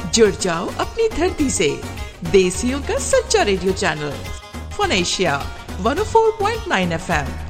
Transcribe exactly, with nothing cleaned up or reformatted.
जुड़ जाओ अपनी धरती से। देसियों का सच्चा radio channel phone Asia one O four point nine F M.